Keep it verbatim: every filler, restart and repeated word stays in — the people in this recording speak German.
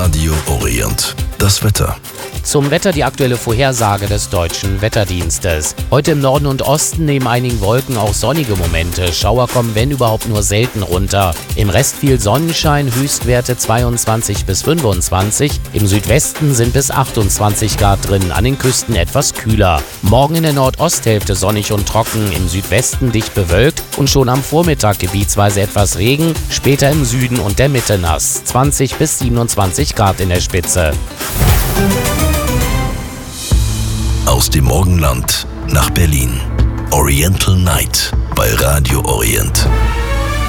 Radio Orient. Das Wetter. Zum Wetter die aktuelle Vorhersage des Deutschen Wetterdienstes. Heute im Norden und Osten neben einigen Wolken auch sonnige Momente. Schauer kommen, wenn überhaupt, nur selten runter. Im Rest viel Sonnenschein, Höchstwerte zweiundzwanzig bis fünfundzwanzig. Im Südwesten sind bis achtundzwanzig Grad drin, an den Küsten etwas kühler. Morgen in der Nordosthälfte sonnig und trocken, im Südwesten dicht bewölkt und schon am Vormittag gebietsweise etwas Regen, später im Süden und der Mitte nass. zwanzig bis siebenundzwanzig Grad in der Spitze. Aus dem Morgenland nach Berlin. Oriental Night bei Radio Orient.